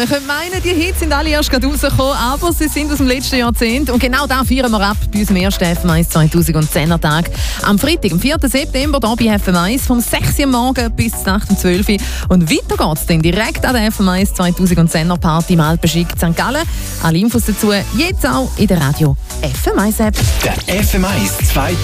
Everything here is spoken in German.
Man könnte meinen, die Hits sind alle erst gerade rausgekommen, aber sie sind aus dem letzten Jahrzehnt. Und genau da feiern wir ab bei unserem ersten FM1 2010er Tag. Am Freitag, am 4. September, hier bei FM1, vom 6 Uhr morgen bis nach dem 12 Uhr. Und weiter geht's dann direkt an der FM1 2010er Party im Alpenschik St. Gallen. Alle Infos dazu jetzt auch in der Radio FM1 App. Der FM1